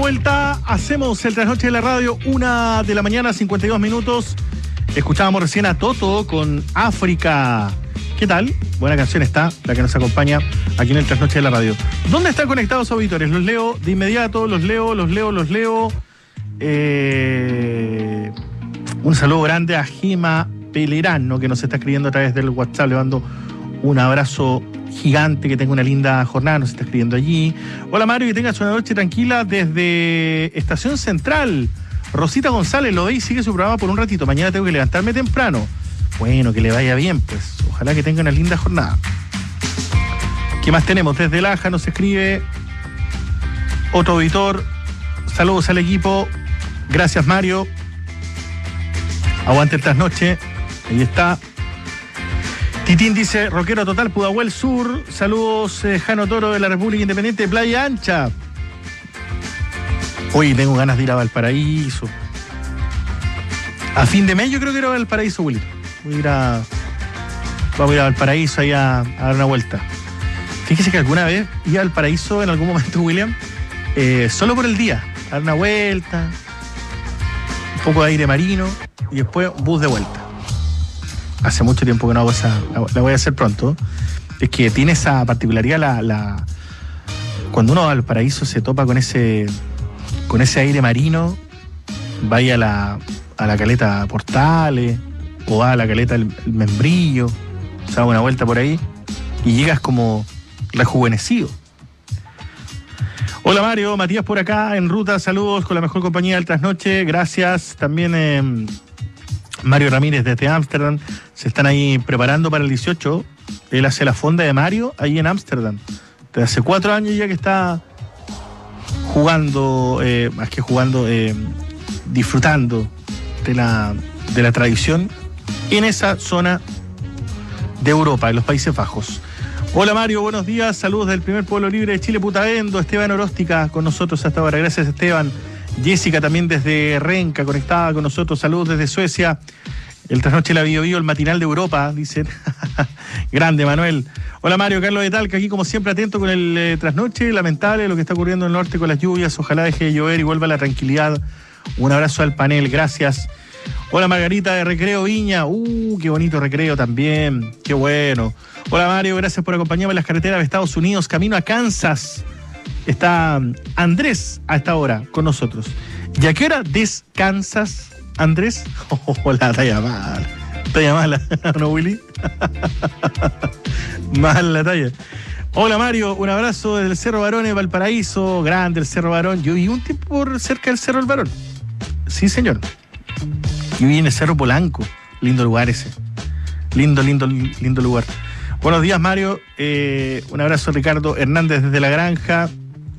vuelta, hacemos el trasnoche de la radio, 1 de la mañana, 52 minutos. Escuchábamos recién a Toto con África. ¿Qué tal? Buena canción está, la que nos acompaña aquí en el trasnoche de la radio. ¿Dónde están conectados auditores? Los leo de inmediato, los leo. Un saludo grande a Gema Pelerano, que nos está escribiendo a través del WhatsApp. Le mando un abrazo gigante, que tenga una linda jornada, nos está escribiendo allí. Hola Mario, que tengas una noche tranquila desde Estación Central. Rosita González, lo veis, sigue su programa por un ratito. Mañana tengo que levantarme temprano. Bueno, que le vaya bien, pues. Ojalá que tenga una linda jornada. ¿Qué más tenemos? Desde Laja nos escribe otro auditor. Saludos al equipo. Gracias, Mario. Aguante el trasnoche. Ahí está. Titín dice, rockero total, Pudahuel Sur. Saludos, Jano Toro de la República Independiente de Playa Ancha. Hoy tengo ganas de ir a Valparaíso. A fin de mes yo creo que ir a Valparaíso, Wilito. Vamos a ir a Valparaíso ahí a dar una vuelta. Fíjese que alguna vez iba al Paraíso en algún momento, William, solo por el día. A dar una vuelta, un poco de aire marino y después bus de vuelta. Hace mucho tiempo que no hago esa, la voy a hacer pronto. Es que tiene esa particularidad, cuando uno va al Paraíso se topa con ese aire marino, vaya a la caleta Portales, o va a la caleta el Membrillo, o sea, una vuelta por ahí, y llegas como rejuvenecido. Hola Mario, Matías por acá, en ruta, saludos con la mejor compañía del trasnoche, gracias. También Mario Ramírez desde Ámsterdam, se están ahí preparando para el 18, él hace la fonda de Mario ahí en Ámsterdam, desde hace 4 años ya que está jugando, más que jugando, disfrutando de la tradición en esa zona de Europa, en los Países Bajos. Hola Mario, buenos días, saludos del primer pueblo libre de Chile, Putavendo. Esteban Oróstica con nosotros hasta ahora, gracias Esteban. Jessica también desde Renca, conectada con nosotros, saludos desde Suecia. El trasnoche la Bio Bio, el matinal de Europa, dicen. Grande Manuel. Hola Mario, Carlos de Talca, aquí como siempre atento con el trasnoche, lamentable lo que está ocurriendo en el norte con las lluvias, ojalá deje de llover y vuelva la tranquilidad. Un abrazo al panel, gracias. Hola Margarita de Recreo Viña, qué bonito Recreo también, qué bueno. Hola Mario, gracias por acompañarme en las carreteras de Estados Unidos, camino a Kansas. Está Andrés a esta hora con nosotros. ¿Y a qué hora descansas, Andrés? La talla mala, ¿no, Willy? Mala la talla. Hola Mario, un abrazo desde el Cerro Barón de Valparaíso, grande el Cerro Barón. Yo viví un tiempo por cerca del Cerro del Barón. Sí, señor. Yo viví en el Cerro Polanco. Lindo lugar ese. Lindo lugar. Buenos días, Mario. Un abrazo, Ricardo Hernández desde La Granja.